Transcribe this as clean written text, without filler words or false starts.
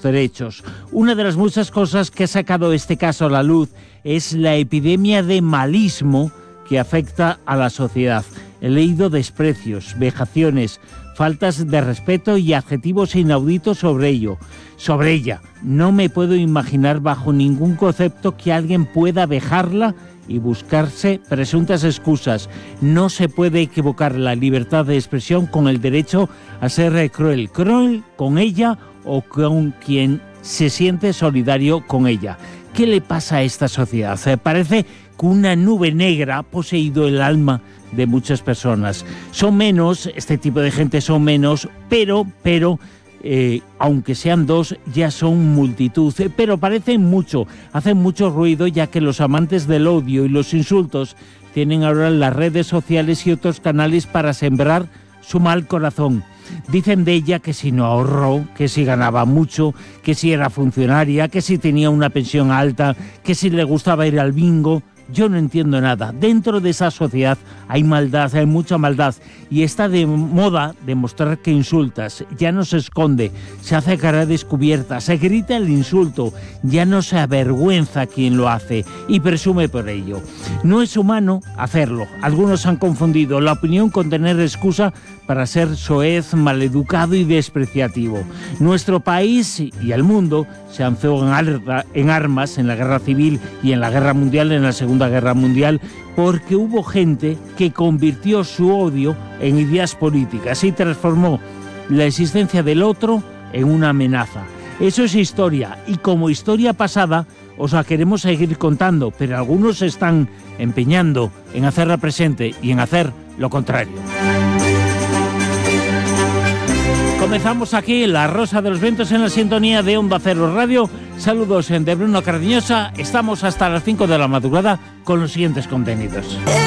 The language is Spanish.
derechos. Una de las muchas cosas que ha sacado este caso a la luz es la epidemia de malismo que afecta a la sociedad. He leído desprecios, vejaciones, faltas de respeto y adjetivos inauditos sobre ello. Sobre ella, no me puedo imaginar bajo ningún concepto que alguien pueda vejarla y buscarse presuntas excusas. No se puede equivocar la libertad de expresión con el derecho a ser cruel con ella o con quien se siente solidario con ella. ¿Qué le pasa a esta sociedad? Parece que una nube negra ha poseído el alma de muchas personas. Son menos, este tipo de gente son menos, pero aunque sean dos, ya son multitud, pero parecen mucho, hacen mucho ruido, ya que los amantes del odio y los insultos tienen ahora las redes sociales y otros canales para sembrar su mal corazón. Dicen de ella que si no ahorró, que si ganaba mucho, que si era funcionaria, que si tenía una pensión alta, que si le gustaba ir al bingo. Yo no entiendo nada. Dentro de esa sociedad hay maldad, hay mucha maldad, y está de moda demostrar que insultas. Ya no se esconde, se hace cara descubierta, se grita el insulto, ya no se avergüenza quien lo hace y presume por ello. No es humano hacerlo. Algunos han confundido la opinión con tener excusa para ser soez, maleducado y despreciativo. Nuestro país y el mundo se alzó en armas en la Guerra Civil y en la Guerra Mundial, en la Segunda Guerra Mundial, porque hubo gente que convirtió su odio en ideas políticas y transformó la existencia del otro en una amenaza. Eso es historia, y como historia pasada os la queremos seguir contando, pero algunos se están empeñando en hacerla presente y en hacer lo contrario. Comenzamos aquí La Rosa de los Vientos en la sintonía de Onda Cero Radio. Saludos de Bruno Cardeñosa. Estamos hasta las 5 de la madrugada con los siguientes contenidos.